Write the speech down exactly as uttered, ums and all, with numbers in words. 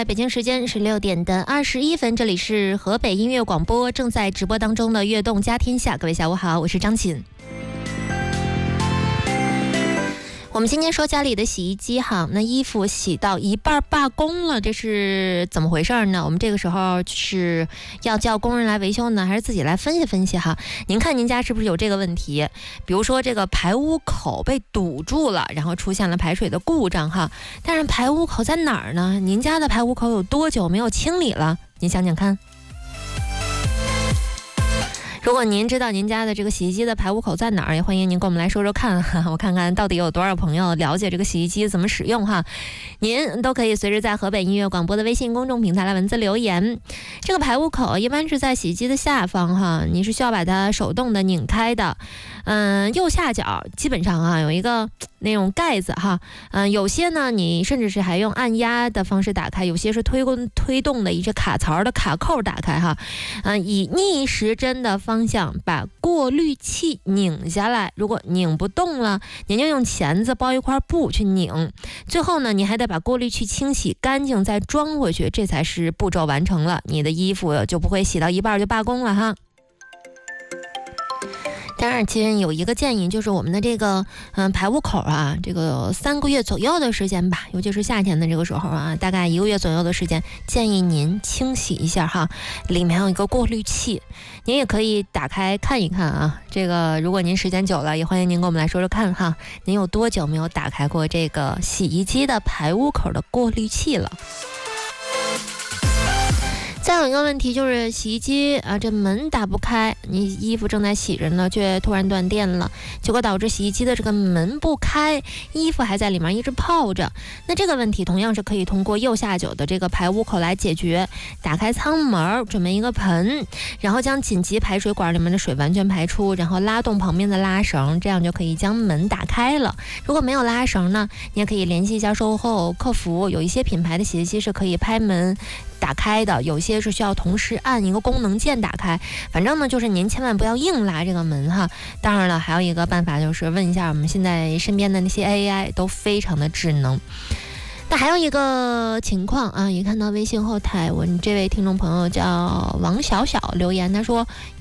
在北京时间十六点的二十一分，这里是河北音乐广播正在直播当中的悦动家天下。各位下午好，我是张琴。我们今天说家里的洗衣机哈，那衣服洗到一半罢工了，这是怎么回事呢？我们这个时候是要叫工人来维修呢，还是自己来分析分析哈？您看您家是不是有这个问题？比如说这个排污口被堵住了，然后出现了排水的故障哈。但是排污口在哪儿呢？您家的排污口有多久没有清理了？您想想看。如果您知道您家的这个洗衣机的排污口在哪儿，也欢迎您跟我们来说说看哈，我看看到底有多少朋友了解这个洗衣机怎么使用哈。您都可以随时在河北音乐广播的微信公众平台来文字留言。这个排污口一般是在洗衣机的下方哈，你是需要把它手动的拧开的。嗯，右下角基本上啊有一个那种盖子哈，嗯，有些呢你甚至是还用按压的方式打开，有些是推动推动的一些卡槽的卡扣打开哈，嗯，以逆时针的方向把过滤器拧下来，如果拧不动了，您就用钳子包一块布去拧，最后呢你还得把过滤器清洗干净再装回去，这才是步骤完成了，你的衣服就不会洗到一半就罢工了哈。当然，其实有一个建议，就是我们的这个嗯排污口啊，这个三个月左右的时间吧，尤其是夏天的这个时候啊，大概一个月左右的时间，建议您清洗一下哈，里面有一个过滤器，您也可以打开看一看啊。这个如果您时间久了，也欢迎您跟我们来说说看哈，您有多久没有打开过这个洗衣机的排污口的过滤器了？再有一个问题就是洗衣机啊，这门打不开，你衣服正在洗着呢，却突然断电了，结果导致洗衣机的这个门不开，衣服还在里面一直泡着。那这个问题同样是可以通过右下角的这个排污口来解决。打开舱门，准备一个盆，然后将紧急排水管里面的水完全排出，然后拉动旁边的拉绳，这样就可以将门打开了。如果没有拉绳呢，你也可以联系一下售后客服，有一些品牌的洗衣机是可以拍门打开的，有些是需要同时按一个功能键打开，反正呢就是您千万不要硬拉这个门哈。当然了，还有一个办法就是问一下我们现在身边的那些 A I 都非常的智能。那还有一个情况啊，也看到微信后台我这位听众朋友叫王小小留言，他说